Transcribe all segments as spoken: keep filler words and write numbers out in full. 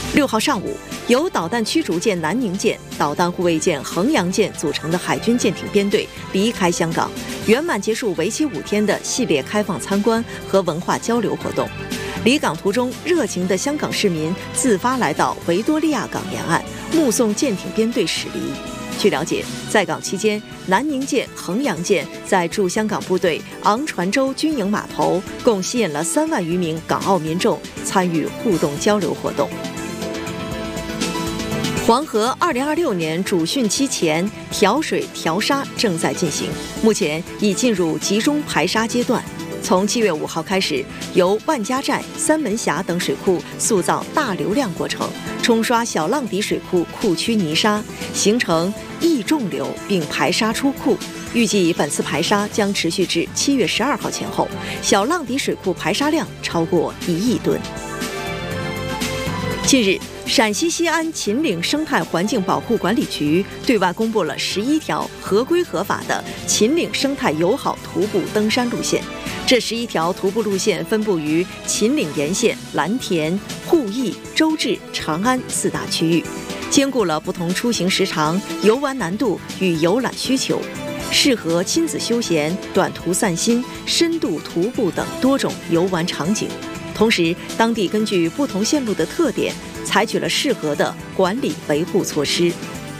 六号上午，由导弹驱逐舰南宁舰、导弹护卫舰衡阳舰组成的海军舰艇编队离开香港，圆满结束为期五天的系列开放参观和文化交流活动。离港途中，热情的香港市民自发来到维多利亚港沿岸，目送舰艇编队驶离。据了解，在港期间，南宁舰、衡阳舰在驻香港部队昂船洲军营码头，共吸引了三万余名港澳民众参与互动交流活动。黄河二零二六年主汛期前调水调沙正在进行，目前已进入集中排沙阶段。从七月五号开始，由万家寨、三门峡等水库塑造大流量过程，冲刷小浪底水库库区泥沙，形成溢重流并排沙出库。预计本次排沙将持续至七月十二号前后，小浪底水库排沙量超过一亿吨。近日，陕西西安秦岭生态环境保护管理局对外公布了十一条合规合法的秦岭生态友好徒步登山路线。这十一条徒步路线分布于秦岭沿线蓝田、鄠邑、周至、长安四大区域，兼顾了不同出行时长、游玩难度与游览需求，适合亲子休闲、短途散心、深度徒步等多种游玩场景。同时，当地根据不同线路的特点，采取了适合的管理维护措施。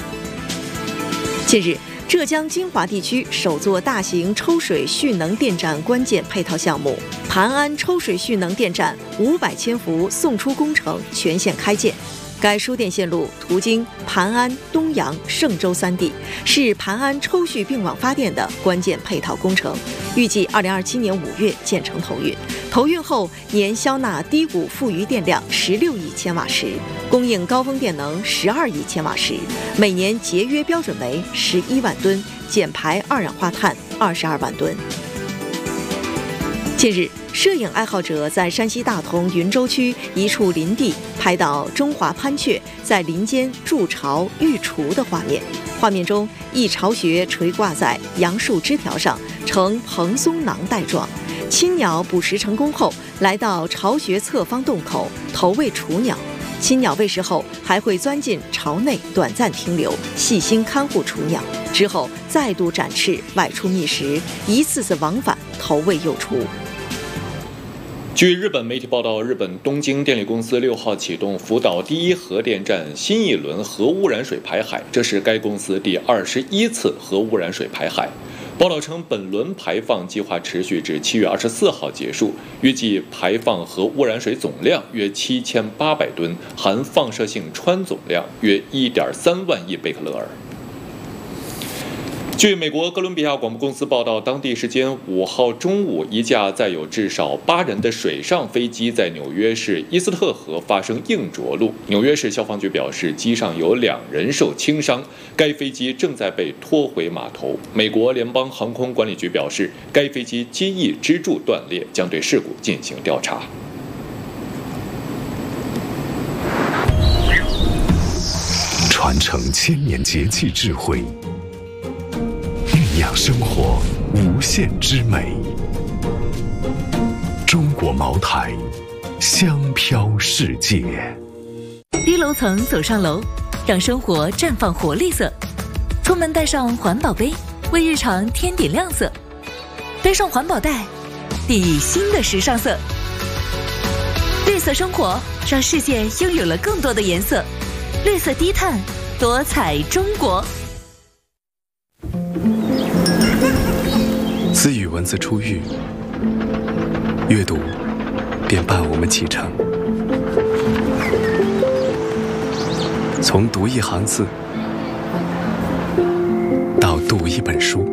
近日，浙江金华地区首座大型抽水蓄能电站关键配套项目——盘安抽水蓄能电站五百千伏送出工程全线开建。该输电线路途经盘安、东阳、嵊州三地，是盘安抽蓄并网发电的关键配套工程，预计二零二七年五月建成投运。投运后，年消纳低谷富余电量十六亿千瓦时，供应高峰电能十二亿千瓦时，每年节约标准煤十一万吨，减排二氧化碳二十二万吨。近日，摄影爱好者在山西大同云州区一处林地拍到中华攀雀在林间筑巢育雏的画面。画面中，一巢穴垂挂在杨树枝条上，呈蓬松囊袋状。亲鸟捕食成功后，来到巢穴侧方洞口投喂雏鸟。亲鸟喂食后，还会钻进巢内短暂停留，细心看护雏鸟，之后再度展翅外出觅食，一次次往返投喂幼雏。 据日本媒体报道，日本东京电力公司六号启动福岛第一核电站新一轮核污染水排海，这是该公司第二十一次核污染水排海。报道称，本轮排放计划持续至七月二十四号结束，预计排放核污染水总量约七千八百吨，含放射性氚总量约一点三万亿贝克勒尔。据美国哥伦比亚广播公司报道，当地时间五号中午，一架载有至少八人的水上飞机在纽约市伊斯特河发生硬着陆。纽约市消防局表示，机上有两人受轻伤，该飞机正在被拖回码头。美国联邦航空管理局表示，该飞机机翼支柱断裂，将对事故进行调查。 传承千年节气智慧，酿生活无限之美。中国茅台，香飘世界。 低楼层走上楼，让生活绽放活力色。出门带上环保杯，为日常添点亮色。背上环保袋，递以新的时尚色。绿色生活，让世界拥有了更多的颜色。绿色低碳，多彩中国。 自与文字初遇，阅读便伴我们启程。从读一行字到读一本书，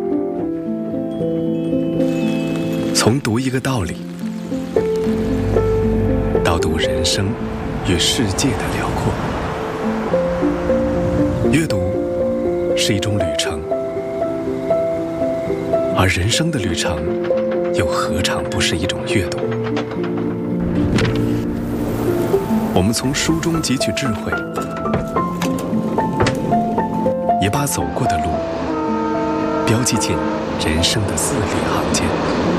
从读一个道理到读人生与世界的辽阔。阅读是一种旅程，而人生的旅程又何尝不是一种阅读？我们从书中汲取智慧，也把走过的路标记进人生的字里行间。